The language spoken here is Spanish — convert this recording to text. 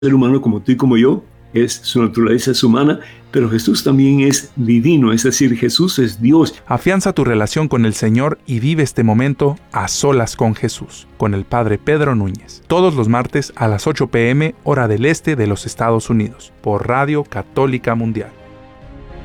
ser humano como tú y como yo, su naturaleza es humana, pero Jesús también es divino, es decir, Jesús es Dios. Afianza tu relación con el Señor y vive este momento a solas con Jesús, con el Padre Pedro Núñez. Todos los martes a las 8 p.m. hora del este de los Estados Unidos, por Radio Católica Mundial.